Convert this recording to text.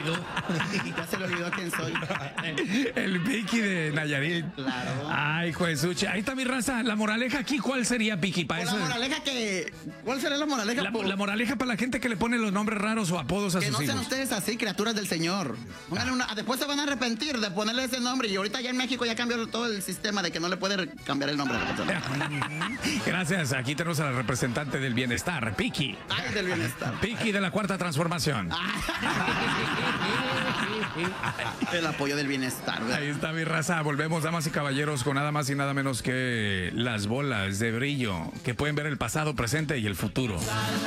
olvidó. Ya se le olvidó quién soy. El Piki de Nayarit. Claro. Ay, Juesuche. Ahí está mi raza. La moraleja aquí, ¿cuál sería, Piki? Pues la moraleja ¿cuál sería la moraleja? La moraleja para la gente que le pone los nombres raros o apodos a Que sus no sean hijos. ustedes así, criaturas del Señor. Después se van a arrepentir de ponerle ese nombre. Y ahorita ya en México ya cambió todo el sistema de que no le puede cambiar el nombre a la persona. Gracias. Aquí tenemos a la representante del bienestar, Piki. Ay, del bienestar. Piki de la Cuarta Transformación. El apoyo del bienestar, ¿verdad? Ahí está mi raza. Volvemos, damas y caballeros, con nada más y nada menos que las bolas de brillo que pueden ver el pasado, presente y el futuro.